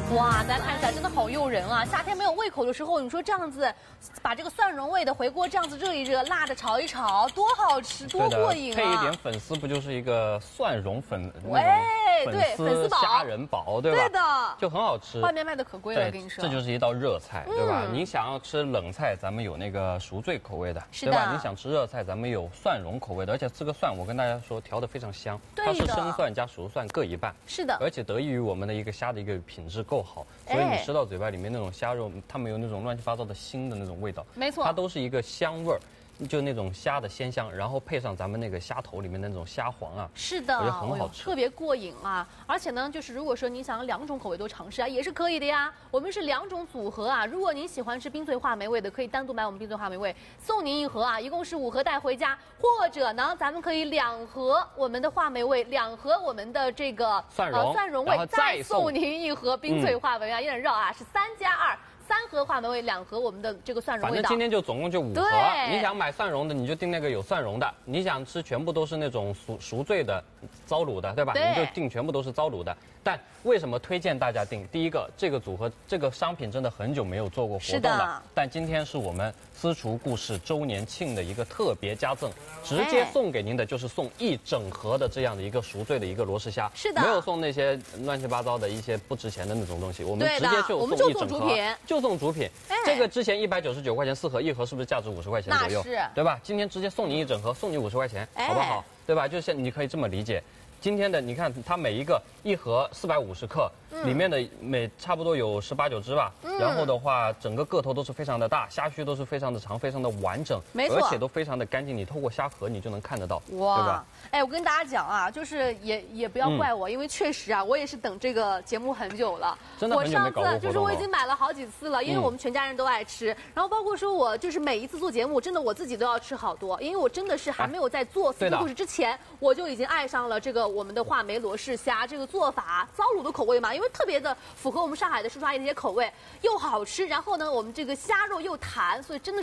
哇，大家看起来真的好诱人啊！夏天没有胃口的时候，你说这样子，把这个蒜蓉味的回锅这样子热一热，辣的炒一炒，多好吃，多过瘾啊！ 配一点粉丝，不就是一个蒜蓉粉对，粉丝煲、 虾仁煲，对吧？ 对的， 就很好吃。 外面卖的可贵了，跟你说。 这就是一道热菜，对吧？你想要吃冷菜，咱们有那个熟醉口味的，对吧？你想吃热菜，咱们有蒜蓉口味的，而且这个蒜我跟大家说调得非常香，它是生蒜加熟蒜各一半， 是的， 而且得益于我们的一个虾的一个品质够好，所以你吃到嘴巴里面那种虾肉，它没有那种乱七八糟的腥的那种味道， 没错， 它都是一个香味儿。就那种虾的鲜香，然后配上咱们那个虾头里面的那种虾黄啊， 是的， 我觉得很好吃， 特别过瘾啊！而且呢，就是如果说你想两种口味都尝试啊，也是可以的呀。我们是2种组合啊，如果您喜欢吃冰脆话梅味的，可以单独买我们冰脆话梅味，送您1盒啊，一共是5盒带回家。或者呢，咱们可以2盒我们的话梅味，2盒我们的这个蒜蓉味，再送您1盒冰脆话梅啊，有点绕啊，是3+2。3盒话梅味，2盒我们的这个蒜蓉味道。 反正今天就总共就5盒。你想买蒜蓉的，你就订那个有蒜蓉的；你想吃全部都是那种熟醉的、糟卤的，对吧？你就订全部都是糟卤的。但为什么推荐大家订？第一个，这个组合这个商品真的很久没有做过活动了，但今天是我们私厨故事周年庆的一个特别加赠，直接送给您的就是送1整盒的这样的一个熟醉的一个罗氏虾。 是的， 没有送那些乱七八糟的一些不值钱的那种东西，我们直接就送1整盒。就送主品，这个之前199块钱4盒，1盒是不是价值50块钱左右？ 是， 对吧？今天直接送你1整盒，送你50块钱，好不好？对吧？就像你可以这么理解。今天的你看，它每一个1盒450克，里面的差不多有18、19只吧。然后的话，整个个头都是非常的大，虾须都是非常的长，非常的完整， 没错， 而且都非常的干净。你透过虾壳，你就能看得到，对吧？ 哎，我跟大家讲啊，就是也不要怪我，因为确实啊，我也是等这个节目很久了。 真的很久没搞过活动了。 我上次就是我已经买了好几次了，因为我们全家人都爱吃。然后包括说我就是每一次做节目，真的我自己都要吃好多，因为我真的是还没有在做私厨故事之前，我就已经爱上了这个我们的话梅罗氏虾这个做法，糟卤的口味嘛，因为特别的符合我们上海的叔叔阿姨的一些口味，又好吃，然后呢，我们这个虾肉又弹，所以真的是。